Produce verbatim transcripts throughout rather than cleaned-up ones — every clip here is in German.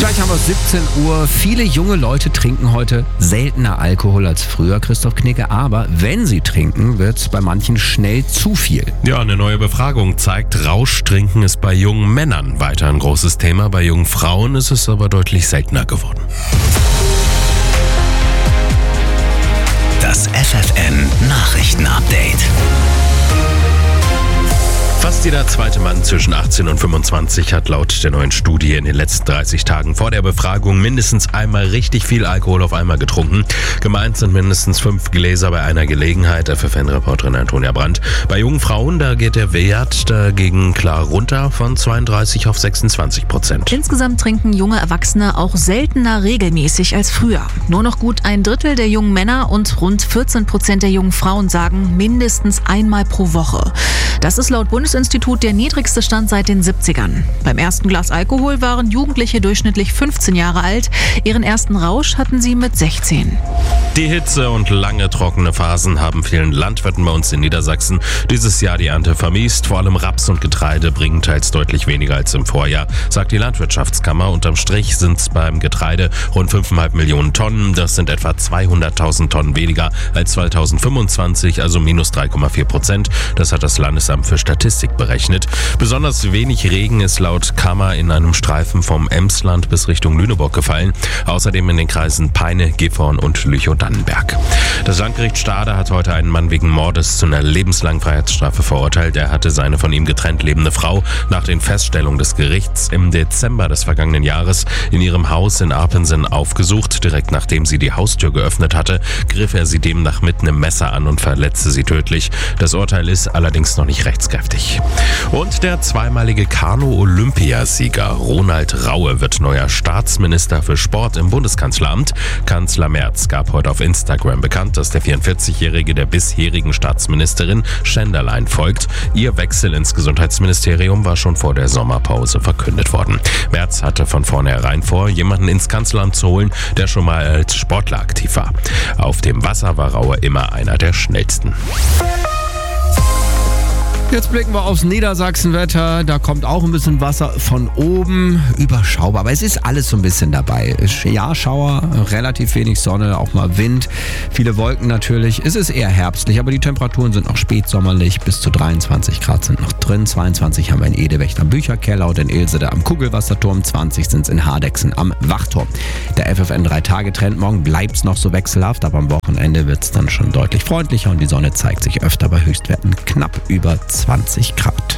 Gleich haben wir es siebzehn Uhr. Viele junge Leute trinken heute seltener Alkohol als früher, Christoph Knigge. Aber wenn sie trinken, wird es bei manchen schnell zu viel. Ja, eine neue Befragung zeigt, Rauschtrinken ist bei jungen Männern weiter ein großes Thema. Bei jungen Frauen ist es aber deutlich seltener geworden. Das F F N-Nachrichten-Update. Fast jeder zweite Mann zwischen achtzehn und fünfundzwanzig hat laut der neuen Studie in den letzten dreißig Tagen vor der Befragung mindestens einmal richtig viel Alkohol auf einmal getrunken. Gemeint sind mindestens fünf Gläser bei einer Gelegenheit, F F N-Reporterin Antonia Brandt. Bei jungen Frauen, da geht der Wert dagegen klar runter von zweiunddreißig auf sechsundzwanzig Prozent. Insgesamt trinken junge Erwachsene auch seltener regelmäßig als früher. Nur noch gut ein Drittel der jungen Männer und rund vierzehn Prozent der jungen Frauen sagen mindestens einmal pro Woche. Das ist laut Bundesinstitut der niedrigste Stand seit den siebzigern. Beim ersten Glas Alkohol waren Jugendliche durchschnittlich fünfzehn Jahre alt. Ihren ersten Rausch hatten sie mit sechzehn. Die Hitze und lange trockene Phasen haben vielen Landwirten bei uns in Niedersachsen dieses Jahr die Ernte vermiest. Vor allem Raps und Getreide bringen teils deutlich weniger als im Vorjahr, sagt die Landwirtschaftskammer. Unterm Strich sind es beim Getreide rund fünf Komma fünf Millionen Tonnen. Das sind etwa zweihunderttausend Tonnen weniger als zweitausendfünfundzwanzig, also minus drei Komma vier Prozent. Das hat das Landesamt für Statistik berechnet. Besonders wenig Regen ist laut Kammer in einem Streifen vom Emsland bis Richtung Lüneburg gefallen. Außerdem in den Kreisen Peine, Gifhorn und Lüchow-Dannenberg. Das Landgericht Stade hat heute einen Mann wegen Mordes zu einer lebenslangen Freiheitsstrafe verurteilt. Er hatte seine von ihm getrennt lebende Frau nach den Feststellungen des Gerichts im Dezember des vergangenen Jahres in ihrem Haus in Arpensen aufgesucht. Direkt nachdem sie die Haustür geöffnet hatte, griff er sie demnach mit einem Messer an und verletzte sie tödlich. Das Urteil ist allerdings noch nicht rechtskräftig. Und der zweimalige Kanu-Olympiasieger Ronald Raue wird neuer Staatsminister für Sport im Bundeskanzleramt. Kanzler Merz gab heute auf Instagram bekannt, dass der vierundvierzigjährige der bisherigen Staatsministerin Schenderlein folgt. Ihr Wechsel ins Gesundheitsministerium war schon vor der Sommerpause verkündet worden. Merz hatte von vornherein vor, jemanden ins Kanzleramt zu holen, der schon mal als Sportler aktiv war. Auf dem Wasser war Raue immer einer der schnellsten. Jetzt blicken wir aufs Niedersachsenwetter. Da kommt auch ein bisschen Wasser von oben, überschaubar. Aber es ist alles so ein bisschen dabei. Ja, Schauer, relativ wenig Sonne, auch mal Wind, viele Wolken natürlich. Es ist eher herbstlich, aber die Temperaturen sind noch spätsommerlich. Bis zu dreiundzwanzig Grad sind noch drin. zweiundzwanzig haben wir in Edewecht am Bücherkeller und in Ilsede am Kugelwasserturm. zwanzig sind es in Hardexen am Wachturm. Der F F N drei Tage Trend. Morgen bleibt es noch so wechselhaft, aber am Wochenende wird es dann schon deutlich freundlicher und die Sonne zeigt sich öfter bei Höchstwerten knapp über zwanzig Grad.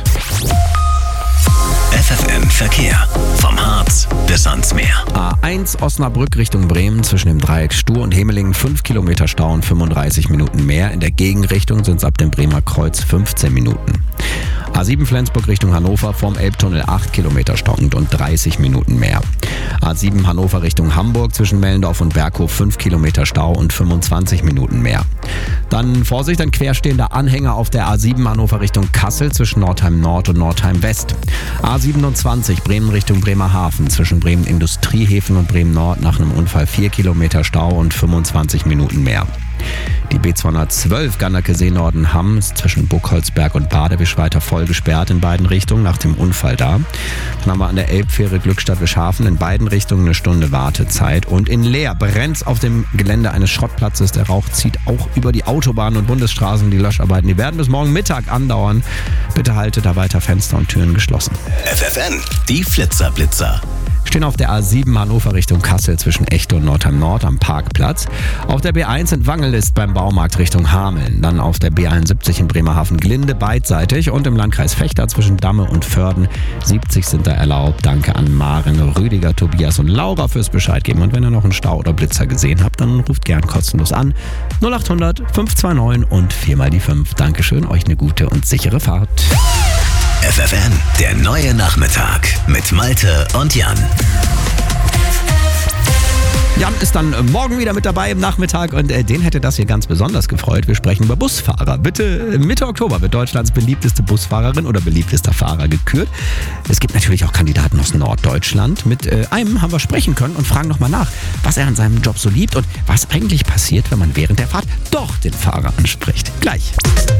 F F N Verkehr. Vom Harz bis ans Meer. A eins Osnabrück Richtung Bremen zwischen dem Dreieck Stur und Hemelingen fünf Kilometer Stau und fünfunddreißig Minuten mehr. In der Gegenrichtung sind es ab dem Bremer Kreuz fünfzehn Minuten. A sieben Flensburg Richtung Hannover vorm Elbtunnel acht Kilometer Stau und dreißig Minuten mehr. A sieben Hannover Richtung Hamburg zwischen Mellendorf und Berghof fünf Kilometer Stau und fünfundzwanzig Minuten mehr. Dann Vorsicht, ein querstehender Anhänger auf der A sieben Hannover Richtung Kassel zwischen Nordheim Nord und Nordheim West. A siebenundzwanzig Bremen Richtung Bremerhaven zwischen Bremen Industriehäfen und Bremen Nord nach einem Unfall vier Kilometer Stau und fünfundzwanzig Minuten mehr. Die B zweihundertzwölf Ganneke-See Norden-Hamm ist zwischen Buchholzberg und Badewisch weiter voll gesperrt in beiden Richtungen nach dem Unfall da. Dann haben wir an der Elbfähre Glückstadt-Wischhafen in beiden Richtungen eine Stunde Wartezeit. Und in Leer brennt auf dem Gelände eines Schrottplatzes. Der Rauch zieht auch über die Autobahnen und Bundesstraßen. Die Löscharbeiten, die werden bis morgen Mittag andauern. Bitte haltet da weiter Fenster und Türen geschlossen. F F N, die Flitzer-Blitzer. Stehen auf der A sieben Hannover Richtung Kassel zwischen Echte und Nordheim Nord am Parkplatz. Auf der B eins in Wangelist beim Baumarkt Richtung Hameln. Dann auf der B einundsiebzig in Bremerhaven-Glinde beidseitig und im Landkreis Vechta zwischen Damme und Vörden. siebzig sind da erlaubt. Danke an Maren, Rüdiger, Tobias und Laura fürs Bescheid geben. Und wenn ihr noch einen Stau oder Blitzer gesehen habt, dann ruft gern kostenlos an. null acht hundert fünf zwei neun und viermal die fünf. Dankeschön, euch eine gute und sichere Fahrt. F F N, der neue Nachmittag mit Malte und Jan. Jan ist dann morgen wieder mit dabei im Nachmittag und äh, den hätte das hier ganz besonders gefreut. Wir sprechen über Busfahrer. Bitte Mitte Oktober wird Deutschlands beliebteste Busfahrerin oder beliebtester Fahrer gekürt. Es gibt natürlich auch Kandidaten aus Norddeutschland. Mit äh, einem haben wir sprechen können und fragen nochmal nach, was er an seinem Job so liebt und was eigentlich passiert, wenn man während der Fahrt doch den Fahrer anspricht. Gleich.